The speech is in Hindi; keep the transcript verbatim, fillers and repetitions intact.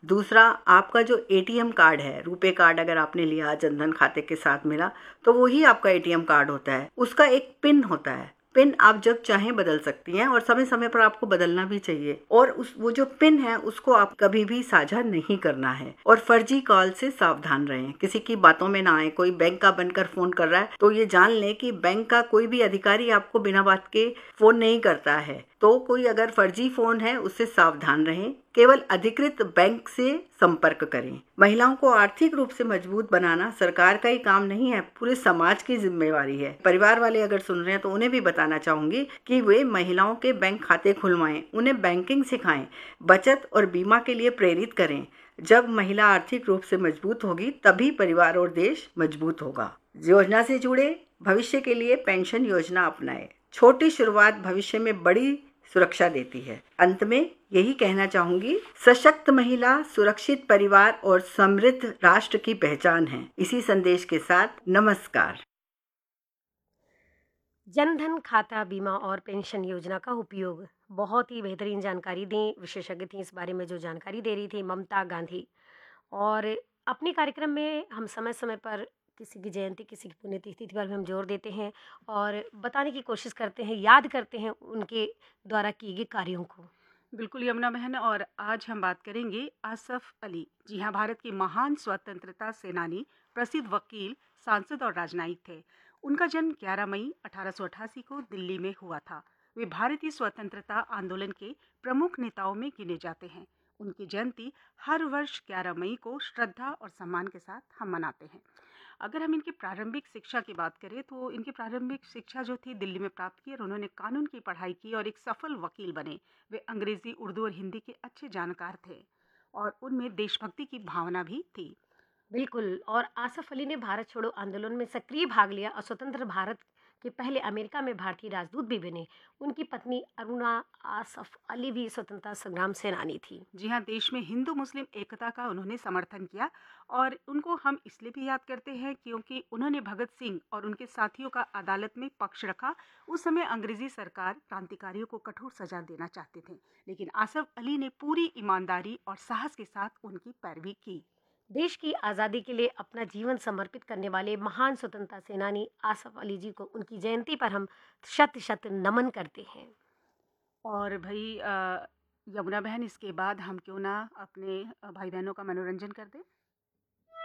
दूसरा, आपका जो एटीएम कार्ड है, रुपे कार्ड अगर आपने लिया जनधन खाते के साथ मिला, तो वही आपका एटीएम कार्ड होता है। उसका एक पिन होता है। पिन आप जब चाहें बदल सकती हैं और समय समय पर आपको बदलना भी चाहिए। और उस वो जो पिन है उसको आप कभी भी साझा नहीं करना है। और फर्जी कॉल से सावधान रहें, किसी की बातों में ना आए। कोई बैंक का बनकर फोन कर रहा है तो ये जान लें कि बैंक का कोई भी अधिकारी आपको बिना बात के फोन नहीं करता है। तो कोई अगर फर्जी फोन है उससे सावधान रहें। केवल अधिकृत बैंक से संपर्क करें। महिलाओं को आर्थिक रूप से मजबूत बनाना सरकार का ही काम नहीं है, पूरे समाज की जिम्मेवारी है। परिवार वाले अगर सुन रहे हैं तो उन्हें भी बताना चाहूंगी कि वे महिलाओं के बैंक खाते खुलवाएं, उन्हें बैंकिंग सिखाएं, बचत और बीमा के लिए प्रेरित करें। जब महिला आर्थिक रूप से मजबूत होगी तभी परिवार और देश मजबूत होगा। योजना से जुड़े, भविष्य के लिए पेंशन योजना अपनाएं। छोटी शुरुआत भविष्य में बड़ी सुरक्षा देती है। अंत में यही कहना चाहूंगी, सशक्त महिला सुरक्षित परिवार और समृद्ध राष्ट्र की पहचान है। इसी संदेश के साथ नमस्कार। जनधन खाता, बीमा और पेंशन योजना का उपयोग, बहुत ही बेहतरीन जानकारी दी विशेषज्ञ थी इस बारे में, जो जानकारी दे रही थी ममता गांधी। और अपने कार्यक्रम में हम समय समय पर किसी की जयंती, किसी की पुण्यतिथि पर भी हम जोर देते हैं और बताने की कोशिश करते हैं, याद करते हैं उनके द्वारा किए गए कार्यों को। बिल्कुल यमुना बहन, और आज हम बात करेंगे आसफ अली। जी हाँ, भारत के महान स्वतंत्रता सेनानी, प्रसिद्ध वकील, सांसद और राजनयिक थे। उनका जन्म ग्यारह मई अठारह सौ अट्ठासी को दिल्ली में हुआ था। वे भारतीय स्वतंत्रता आंदोलन के प्रमुख नेताओं में गिने जाते हैं। उनकी जयंती हर वर्ष ग्यारह मई को श्रद्धा और सम्मान के साथ हम मनाते हैं। अगर हम इनकी प्रारंभिक शिक्षा की बात करें तो इनकी प्रारंभिक शिक्षा जो थी दिल्ली में प्राप्त की और उन्होंने कानून की पढ़ाई की और एक सफल वकील बने। वे अंग्रेजी, उर्दू और हिंदी के अच्छे जानकार थे और उनमें देशभक्ति की भावना भी थी। बिल्कुल। और आसफ अली ने भारत छोड़ो आंदोलन में सक्रिय भाग लिया और स्वतंत्र भारत के पहले अमेरिका में भारतीय राजदूत भी बने। उनकी पत्नी अरुणा आसफ अली भी स्वतंत्रता संग्राम सेनानी थी। जी हाँ, देश में हिंदू मुस्लिम एकता का उन्होंने समर्थन किया और उनको हम इसलिए भी याद करते हैं क्योंकि उन्होंने भगत सिंह और उनके साथियों का अदालत में पक्ष रखा। उस समय अंग्रेजी सरकार क्रांतिकारियों को कठोर सजा देना चाहते थे, लेकिन आसफ अली ने पूरी ईमानदारी और साहस के साथ उनकी पैरवी की। देश की आज़ादी के लिए अपना जीवन समर्पित करने वाले महान स्वतंत्रता सेनानी आसफ अली जी को उनकी जयंती पर हम शत शत नमन करते हैं। और भाई अ, यमुना बहन, इसके बाद हम क्यों ना अपने अ, भाई बहनों का मनोरंजन कर दें।